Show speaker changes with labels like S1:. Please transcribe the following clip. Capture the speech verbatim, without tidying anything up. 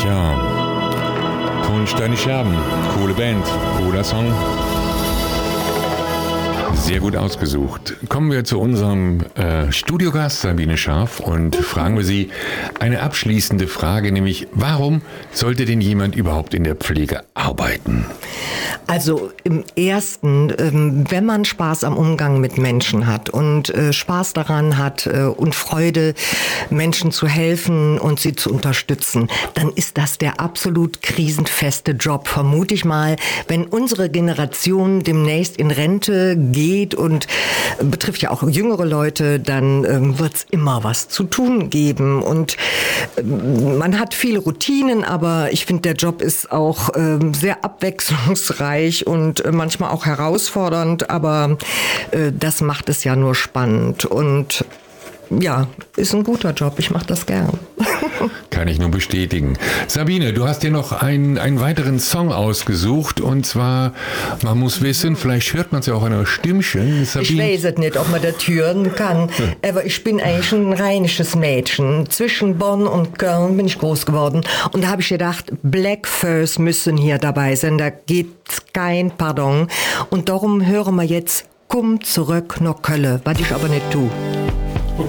S1: Tja, Punsch deine Scherben. Coole Band, cooler Song. Sehr gut ausgesucht. Kommen wir zu unserem äh, Studiogast Sabine Scharf und fragen wir sie eine abschließende Frage, nämlich warum sollte denn jemand überhaupt in der Pflege arbeiten?
S2: Also im ersten, ähm, wenn man Spaß am Umgang mit Menschen hat und äh, Spaß daran hat äh, und Freude, Menschen zu helfen und sie zu unterstützen, dann ist das der absolut krisenfeste Job, vermute ich mal. Wenn unsere Generation demnächst in Rente geht und äh, betrifft ja auch jüngere Leute, dann äh, wird es immer was zu tun geben. Und äh, man hat viele Routinen, aber ich finde, der Job ist auch äh, sehr abwechslungsreich und manchmal auch herausfordernd, aber äh, das macht es ja nur spannend und ja, ist ein guter Job, ich mache das gern.
S1: Kann ich nur bestätigen. Sabine, du hast dir noch einen, einen weiteren Song ausgesucht und zwar, man muss wissen, vielleicht hört man es ja auch an der Stimmchen.
S2: Sabine. Ich weiß es nicht, ob man das hören kann, ja. Aber ich bin eigentlich ein rheinisches Mädchen. Zwischen Bonn und Köln bin ich groß geworden und da habe ich gedacht, Black Furs müssen hier dabei sein, da geht's kein Pardon und darum hören wir jetzt, komm zurück nach Köln, was ich aber nicht tue.